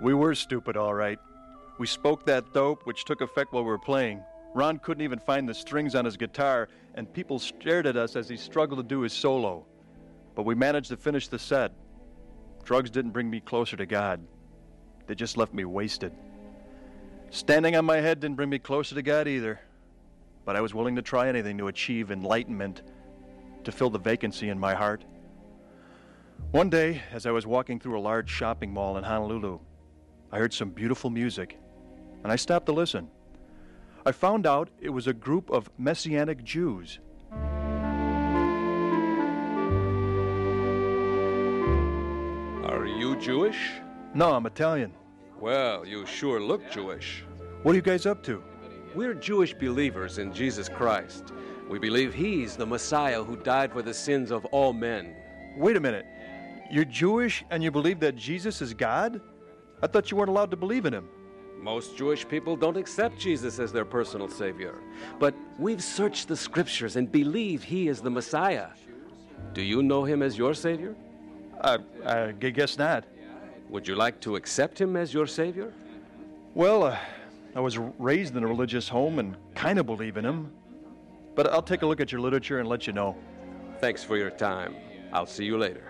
We were stupid, all right. We spoke that dope, which took effect while we were playing. Ron couldn't even find the strings on his guitar, and people stared at us as he struggled to do his solo. But we managed to finish the set. Drugs didn't bring me closer to God. They just left me wasted. Standing on my head didn't bring me closer to God either. But I was willing to try anything to achieve enlightenment, to fill the vacancy in my heart. One day, as I was walking through a large shopping mall in Honolulu, I heard some beautiful music, and I stopped to listen. I found out it was a group of Messianic Jews. Are you Jewish? No, I'm Italian. Well, you sure look Jewish. What are you guys up to? We're Jewish believers in Jesus Christ. We believe He's the Messiah who died for the sins of all men. Wait a minute. You're Jewish and you believe that Jesus is God? I thought you weren't allowed to believe in him. Most Jewish people don't accept Jesus as their personal Savior. But we've searched the Scriptures and believe He is the Messiah. Do you know Him as your Savior? I guess not. Would you like to accept Him as your Savior? Well, I was raised in a religious home and kind of believe in him. But I'll take a look at your literature and let you know. Thanks for your time. I'll see you later.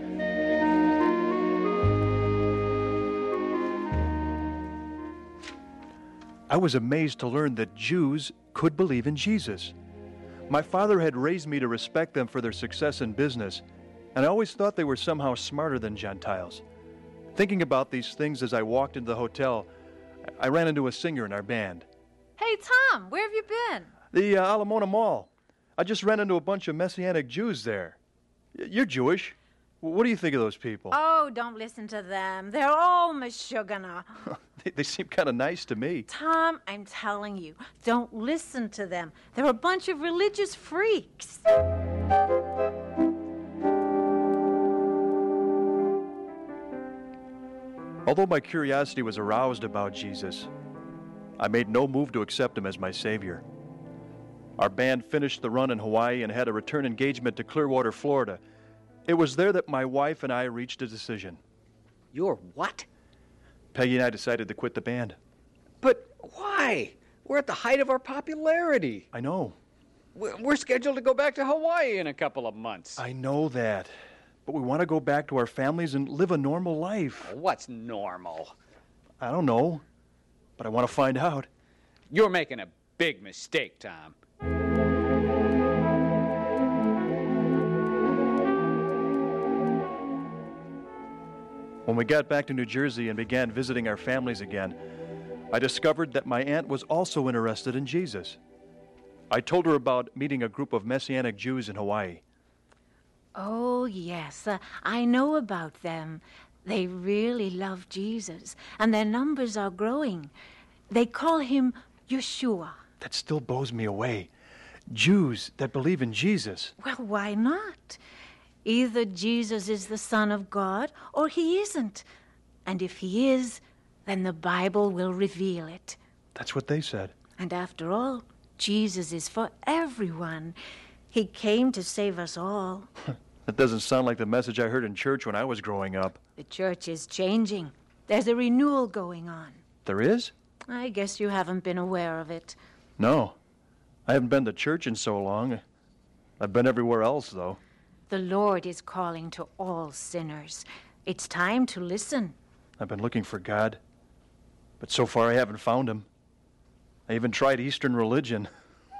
I was amazed to learn that Jews could believe in Jesus. My father had raised me to respect them for their success in business, and I always thought they were somehow smarter than Gentiles. Thinking about these things as I walked into the hotel, I ran into a singer in our band. Hey, Tom, where have you been? The Alamona Mall. I just ran into a bunch of Messianic Jews there. You're Jewish. What do you think of those people? Oh, don't listen to them. They're all mashugana. They seem kind of nice to me. Tom, I'm telling you, don't listen to them. They're a bunch of religious freaks. Although my curiosity was aroused about Jesus, I made no move to accept him as my Savior. Our band finished the run in Hawaii and had a return engagement to Clearwater, Florida. It was there that my wife and I reached a decision. Your what? Peggy and I decided to quit the band. But why? We're at the height of our popularity. I know. We're scheduled to go back to Hawaii in a couple of months. I know that. But we want to go back to our families and live a normal life. What's normal? I don't know, but I want to find out. You're making a big mistake, Tom. When we got back to New Jersey and began visiting our families again, I discovered that my aunt was also interested in Jesus. I told her about meeting a group of Messianic Jews in Hawaii. Oh, yes, I know about them. They really love Jesus, and their numbers are growing. They call him Yeshua. That still blows me away. Jews that believe in Jesus. Well, why not? Either Jesus is the Son of God or he isn't. And if he is, then the Bible will reveal it. That's what they said. And after all, Jesus is for everyone. He came to save us all. That doesn't sound like the message I heard in church when I was growing up. The church is changing. There's a renewal going on. There is? I guess you haven't been aware of it. No. I haven't been to church in so long. I've been everywhere else, though. The Lord is calling to all sinners. It's time to listen. I've been looking for God, but so far I haven't found him. I even tried Eastern religion.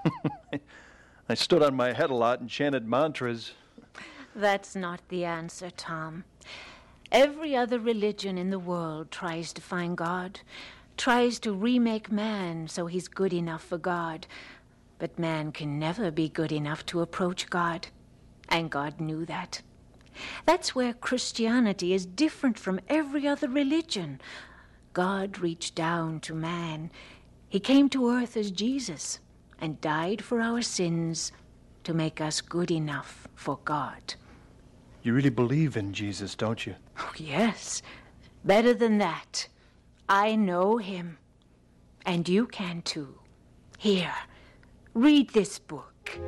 I stood on my head a lot and chanted mantras. That's not the answer, Tom. Every other religion in the world tries to find God, tries to remake man so he's good enough for God. But man can never be good enough to approach God. And God knew that. That's where Christianity is different from every other religion. God reached down to man. He came to earth as Jesus and died for our sins to make us good enough for God. You really believe in Jesus, don't you? Oh, yes. Better than that. I know him. And you can too. Here, read this book.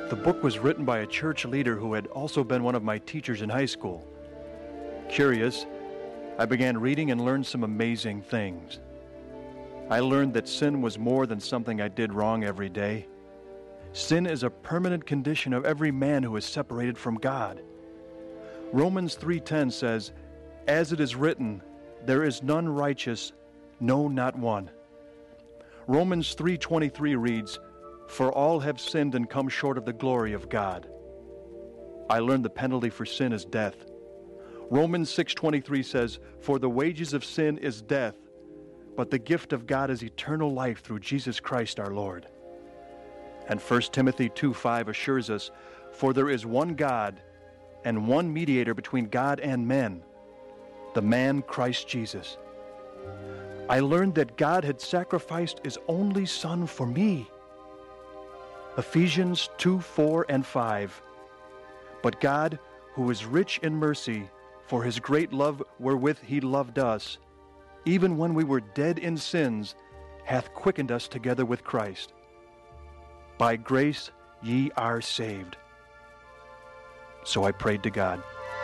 The book was written by a church leader who had also been one of my teachers in high school. Curious, I began reading and learned some amazing things. I learned that sin was more than something I did wrong every day. Sin is a permanent condition of every man who is separated from God. Romans 3:10 says, "As it is written, there is none righteous, no, not one." Romans 3:23 reads, "For all have sinned and come short of the glory of God." I learned the penalty for sin is death. Romans 6:23 says, "For the wages of sin is death, but the gift of God is eternal life through Jesus Christ our Lord." And 1 Timothy 2:5 assures us, "For there is one God and one mediator between God and men, the man Christ Jesus." I learned that God had sacrificed his only Son for me. Ephesians 2:4 and 5. "But God, who is rich in mercy, for his great love wherewith he loved us, even when we were dead in sins, hath quickened us together with Christ. By grace ye are saved." So I prayed to God.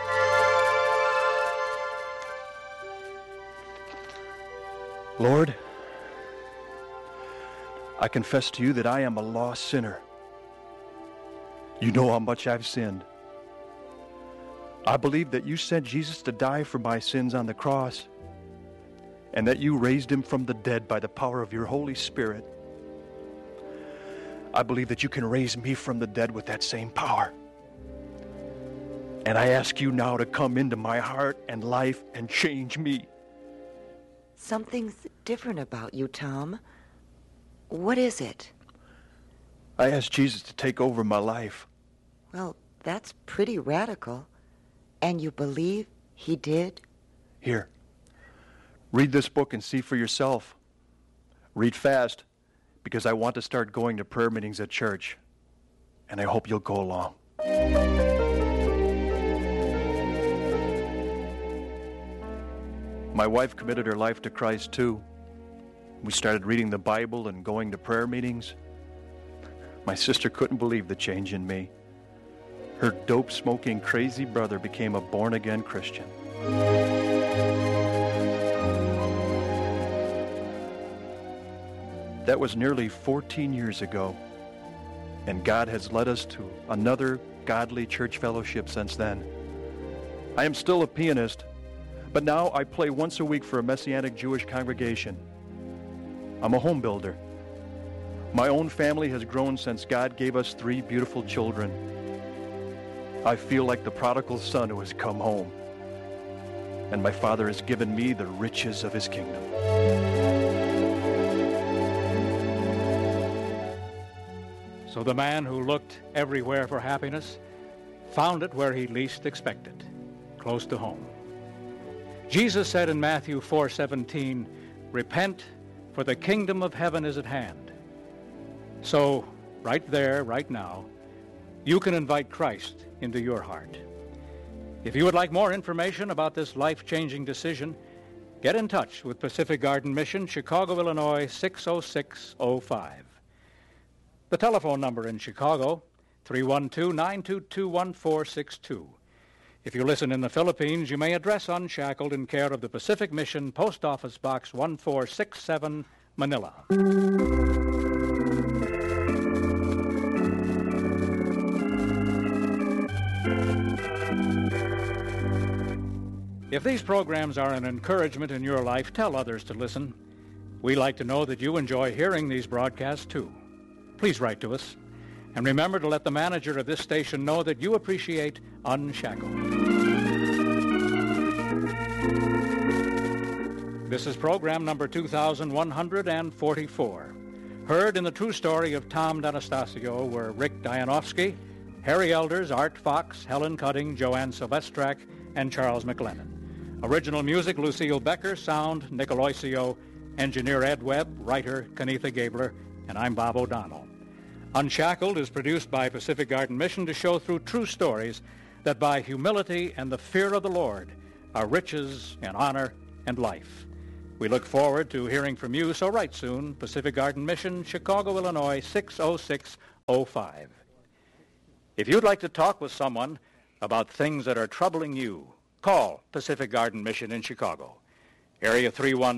Lord, I confess to you that I am a lost sinner. You know how much I've sinned. I believe that you sent Jesus to die for my sins on the cross, and that you raised him from the dead by the power of your Holy Spirit. I believe that you can raise me from the dead with that same power. And I ask you now to come into my heart and life and change me. Something's different about you, Tom. What is it? I asked Jesus to take over my life. Well, that's pretty radical. And you believe he did? Here, read this book and see for yourself. Read fast, because I want to start going to prayer meetings at church, and I hope you'll go along. My wife committed her life to Christ too. We started reading the Bible and going to prayer meetings. My sister couldn't believe the change in me. Her dope-smoking, crazy brother became a born-again Christian. That was nearly 14 years ago, and God has led us to another godly church fellowship since then. I am still a pianist, but now I play once a week for a Messianic Jewish congregation. I'm a home builder. My own family has grown since God gave us 3 beautiful children. I feel like the prodigal son who has come home, and my Father has given me the riches of his kingdom. So the man who looked everywhere for happiness found it where he least expected, close to home. Jesus said in Matthew 4:17, "Repent, for the kingdom of heaven is at hand." So, right there, right now, you can invite Christ into your heart. If you would like more information about this life-changing decision, get in touch with Pacific Garden Mission, Chicago, Illinois, 60605. The telephone number in Chicago, 312-922-1462. If you listen in the Philippines, you may address Unshackled in care of the Pacific Mission, Post Office Box 1467, Manila. If these programs are an encouragement in your life, tell others to listen. We like to know that you enjoy hearing these broadcasts, too. Please write to us. And remember to let the manager of this station know that you appreciate Unshackled. This is program number 2144. Heard in the true story of Tom D'Anastasio were Rick Dianovsky, Harry Elders, Art Fox, Helen Cutting, Joanne Silvestrak, and Charles McLennan. Original music, Lucille Becker. Sound, Nick Aloisio. Engineer, Ed Webb. Writer, Kenitha Gabler. And I'm Bob O'Donnell. Unshackled is produced by Pacific Garden Mission to show through true stories that by humility and the fear of the Lord are riches and honor and life. We look forward to hearing from you, so write soon. Pacific Garden Mission, Chicago, Illinois, 60605. If you'd like to talk with someone about things that are troubling you, call Pacific Garden Mission in Chicago. Area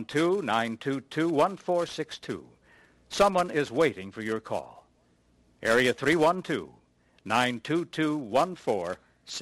312-922-1462. Someone is waiting for your call. Area 312-922-1462.